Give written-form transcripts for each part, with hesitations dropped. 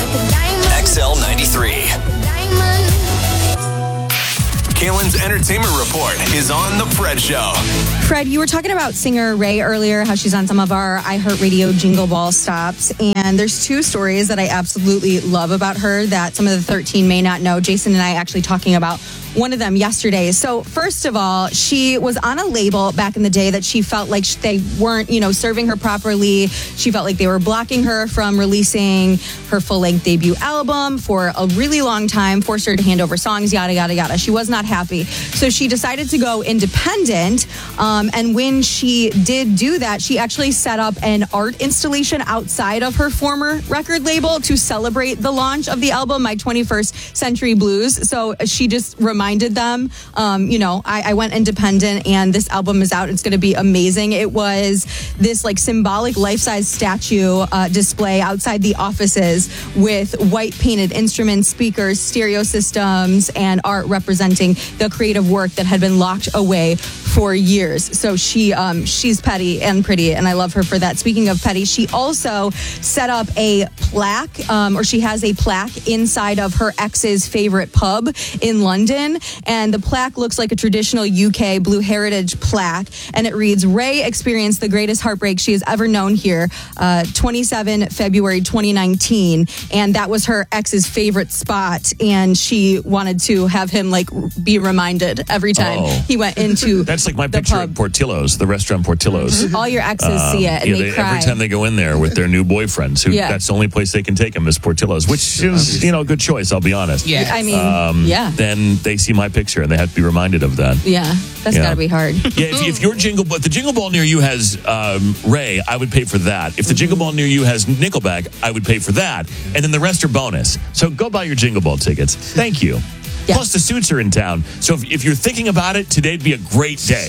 XL93. Kaylin's Entertainment Report is on The Fred Show. Fred, you were talking about singer Ray earlier, how she's on some of our iHeartRadio Jingle Ball stops. And there's two stories that I absolutely love about her that some of the 13 may not know. Jason and I actually talking about one of them yesterday. So first of all, she was on a label back in the day that she felt like they weren't, serving her properly. She felt like they were blocking her from releasing her full-length debut album for a really long time, forced her to hand over songs, yada, yada, yada. She was not happy. So she decided to go independent. And when she did do that, she actually set up an art installation outside of her former record label to celebrate the launch of the album, My 21st Century Blues. So she just reminded them, I went independent and this album is out. It's going to be amazing. It was this symbolic life-size statue display outside the offices with white painted instruments, speakers, stereo systems, and art representing the creative work that had been locked away for years. So she's petty and pretty, and I love her for that. Speaking of petty, she also set up a plaque, or she has a plaque inside of her ex's favorite pub in London, and the plaque looks like a traditional UK Blue Heritage plaque, and it reads, "Ray experienced the greatest heartbreak she has ever known here, 27 February 2019, and that was her ex's favorite spot, and she wanted to have him be reminded every time he went into That's like my picture pub. at Portillo's, the restaurant Portillo's. All your exes see it, and they cry. Every time they go in there with their new boyfriends, that's the only place they can take them is Portillo's, which is, a good choice, I'll be honest. Yeah. I mean, Then they see my picture and they have to be reminded of that. Yeah, that's got to be hard. Yeah, if your if the Jingle Ball near you has Ray, I would pay for that. If the Jingle Ball near you has Nickelback, I would pay for that. And then the rest are bonus. So go buy your Jingle Ball tickets. Thank you. Yeah. Plus, the suits are in town. So if you're thinking about it, today'd be a great day.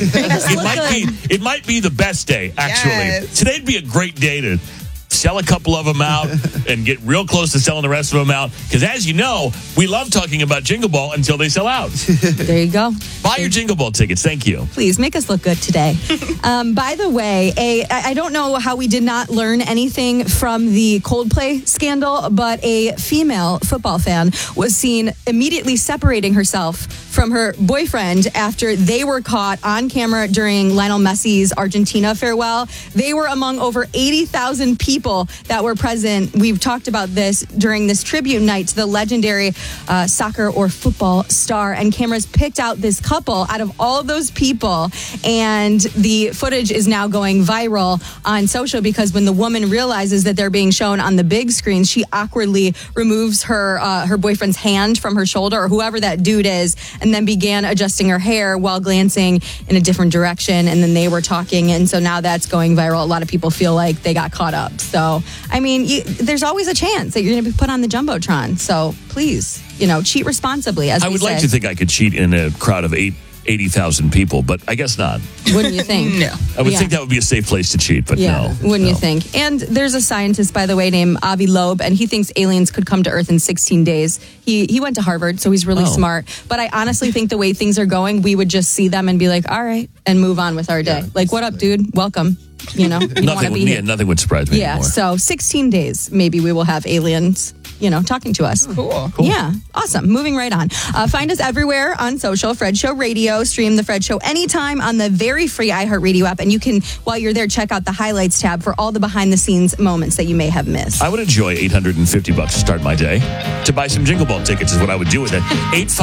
It might be the best day, actually. Yes. Today'd be a great day to sell a couple of them out and get real close to selling the rest of them out. Because as you know, we love talking about Jingle Ball until they sell out. There you go. Buy your Jingle Ball tickets. Thank you. Please make us look good today. By the way, I don't know how we did not learn anything from the Coldplay scandal, but a female football fan was seen immediately separating herself from her boyfriend after they were caught on camera during Lionel Messi's Argentina farewell. They were among over 80,000 people that were present. We've talked about this during this tribute night to the legendary soccer or football star, and cameras picked out this couple out of all of those people, and the footage is now going viral on social because when the woman realizes that they're being shown on the big screen, she awkwardly removes her boyfriend's hand from her shoulder, or whoever that dude is, and then began adjusting her hair while glancing in a different direction, and then they were talking, and so now that's going viral. A lot of people feel like they got caught up. So, I mean, there's always a chance that you're going to be put on the Jumbotron. So, please, cheat responsibly, as I would like to think I could cheat in a crowd of 80,000 people, but I guess not. Wouldn't you think? No. I would think that would be a safe place to cheat, but no. Wouldn't you think? And there's a scientist, by the way, named Avi Loeb, and he thinks aliens could come to Earth in 16 days. He went to Harvard, so he's really smart. But I honestly think the way things are going, we would just see them and be like, all right, and move on with our day. Like, what up, dude? Welcome. You don't want to be here. Nothing would surprise me anymore. So 16 days, maybe we will have aliens, talking to us. Cool. Yeah, awesome. Moving right on. Find us everywhere on social, Fred Show Radio. Stream the Fred Show anytime on the very free iHeartRadio app. And you can, while you're there, check out the highlights tab for all the behind-the-scenes moments that you may have missed. I would enjoy $850 to start my day. To buy some Jingle Ball tickets is what I would do with it.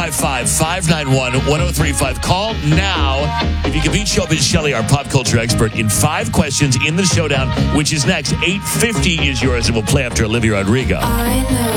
855-591-1035. Call now if you can beat Showbiz Shelley, our pop culture expert, in 5 questions in the showdown, which is next. $850 is yours, and we'll play after Olivia Rodrigo. I know